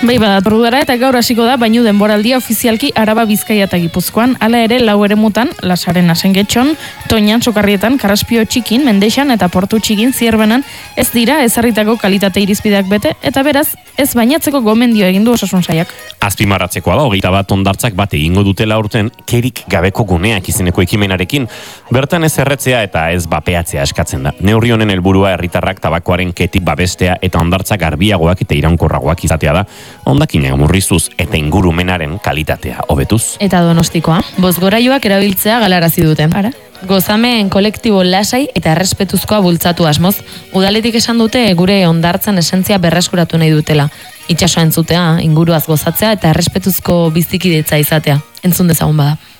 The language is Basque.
Bai badatorru gara eta gaur hasiko da bainu denboraldia ofizialki Araba, Bizkaia eta Gipuzkoan, hala ere lau eremutan, Lasaren Asengetxon, Toñan, Sokarrietan, Karaspio Txikin, Mendexan eta Portu Txikin Zierbenan ez dira ezarritako kalitate irizpideak bete eta beraz ez bainatzeko gomendio egin du Osasun Sailak. Azpimarratzekoa da, 21 hondartzak bat egingo dutela aurten kerik gabeko guneak izeneko ekimenarekin, bertan ez erretzea eta ez bapeatzea eskatzen da. Neurri honen helburua herritarrak tabakoaren ketik babestea eta hondartzak garbiagoak eta iraunkorragoak izatea da, hondakinak murriztuz eta ingurumenaren kalitatea hobetuz. Eta Donostikoa, bozgorailuak erabiltzea galarazi dute. Gozamen kolektibo lasai eta errespetuzkoa bultzatu asmoz, udaletik esan dute gure hondartzan esentzia berreskuratu nahi dutela. Itsasoa entzutea, inguruaz gozatzea eta errespetuzko bizikidetza izatea. Entzun dezagun bada.